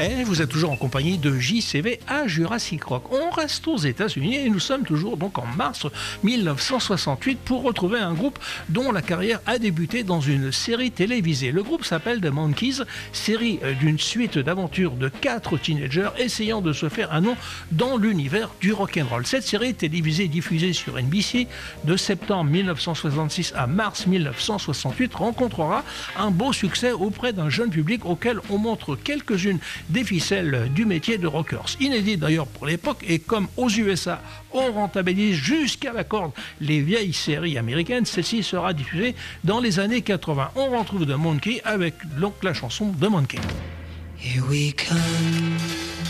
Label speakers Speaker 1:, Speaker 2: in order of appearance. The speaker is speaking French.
Speaker 1: Et vous êtes toujours en compagnie de JCV à Jurassic Rock. On reste aux États-Unis et nous sommes toujours donc en mars 1968 pour retrouver un groupe dont la carrière a débuté dans une série télévisée. Le groupe s'appelle The Monkees, série d'une suite d'aventures de 4 teenagers essayant de se faire un nom dans l'univers du rock'n'roll. Cette série télévisée diffusée sur NBC de septembre 1966 à mars 1968 rencontrera un beau succès auprès d'un jeune public auquel on montre quelques-unes des ficelles du métier de rockers. Inédit d'ailleurs pour l'époque, et comme aux USA, on rentabilise jusqu'à la corde les vieilles séries américaines, celle-ci sera diffusée dans les années 80. On retrouve The Monkey avec donc la chanson The Monkey.
Speaker 2: Here we come.